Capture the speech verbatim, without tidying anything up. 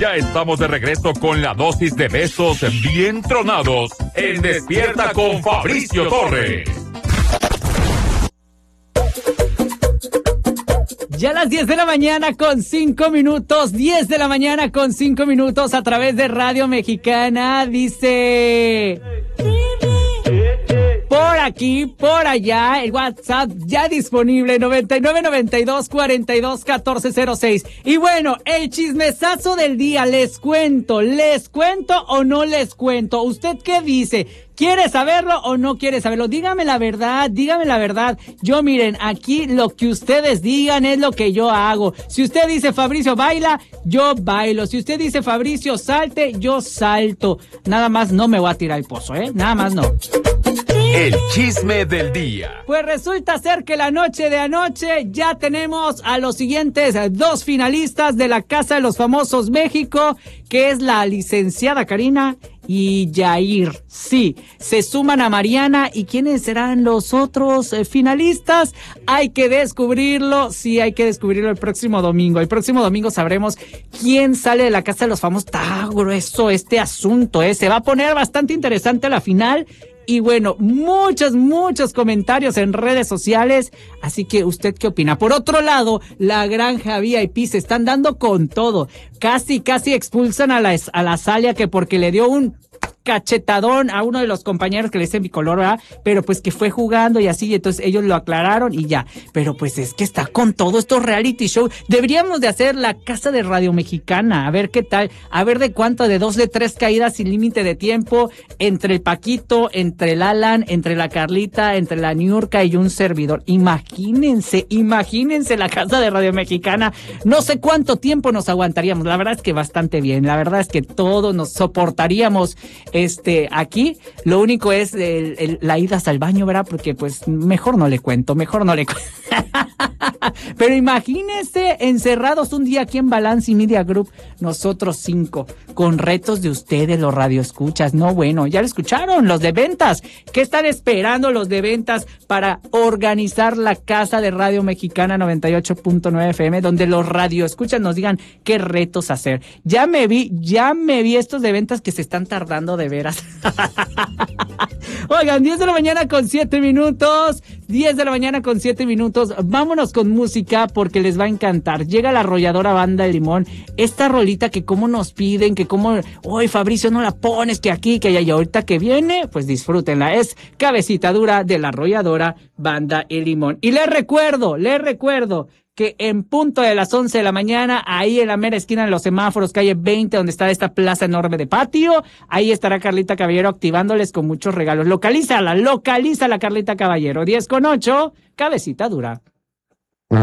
Ya estamos de regreso con la dosis de besos bien tronados en Despierta con Fabricio Torres. Ya a las diez de la mañana con cinco minutos, diez de la mañana con cinco minutos a través de Radio Mexicana, dice... Por aquí, por allá, el WhatsApp ya disponible, noventa y nueve noventa y dos cuarenta y dos catorce cero seis. Y bueno, el chismesazo del día, les cuento, les cuento o no les cuento. ¿Usted qué dice? ¿Quiere saberlo o no quiere saberlo? Dígame la verdad, dígame la verdad. Yo, miren, aquí lo que ustedes digan es lo que yo hago. Si usted dice Fabricio baila, yo bailo. Si usted dice Fabricio salte, yo salto. Nada más no me voy a tirar al pozo, ¿eh? Nada más no. El chisme del día. Pues resulta ser que la noche de anoche ya tenemos a los siguientes dos finalistas de la Casa de los Famosos México, que es la licenciada Karina y Yair. Sí, se suman a Mariana. ¿Y quiénes serán los otros eh, finalistas? Hay que descubrirlo. Sí, hay que descubrirlo el próximo domingo. El próximo domingo sabremos quién sale de la Casa de los Famosos. Está grueso este asunto, ¿eh? Se va a poner bastante interesante la final. Y bueno, muchos, muchos comentarios en redes sociales. Así que, ¿usted qué opina? Por otro lado, la Granja V I P se están dando con todo. Casi, casi expulsan a la, a la Salia, que porque le dio un cachetadón a uno de los compañeros que le dicen bicolor, ¿verdad? Pero pues que fue jugando y así, y entonces ellos lo aclararon y ya. Pero pues es que está con todo estos reality show. Deberíamos de hacer la Casa de Radio Mexicana, a ver qué tal, a ver de cuánto, de dos, de tres caídas sin límite de tiempo, entre el Paquito, entre el Alan, entre la Carlita, entre la Niurka y un servidor. Imagínense, imagínense la Casa de Radio Mexicana. No sé cuánto tiempo nos aguantaríamos, la verdad es que bastante bien, la verdad es que todos nos soportaríamos. Este, aquí, lo único es el, el, la ida al baño, ¿verdad? Porque pues mejor no le cuento, mejor no le cuento. Pero imagínense encerrados un día aquí en Balance y Media Group, nosotros cinco, con retos de ustedes, los radioescuchas. No, bueno, ya lo escucharon, los de ventas. ¿Qué están esperando los de ventas para organizar la Casa de Radio Mexicana noventa y ocho punto nueve F M, donde los radioescuchas nos digan qué retos hacer? Ya me vi, ya me vi estos de ventas que se están tardando de veras. Oigan, diez de la mañana con siete minutos, diez de la mañana con siete minutos, vámonos con música porque les va a encantar. Llega la arrolladora Banda de Limón, esta rolita que como nos piden, que como, oye Fabricio, no la pones, que aquí, que allá, y ahorita que viene, pues disfrútenla. Es Cabecita Dura de la arrolladora Banda El Limón. Y les recuerdo, les recuerdo que en punto de las once de la mañana, ahí en la mera esquina de los semáforos, calle veinte, donde está esta plaza enorme de patio, ahí estará Carlita Caballero activándoles con muchos regalos. Localízala, localízala, Carlita Caballero. diez con ocho, Cabecita Dura.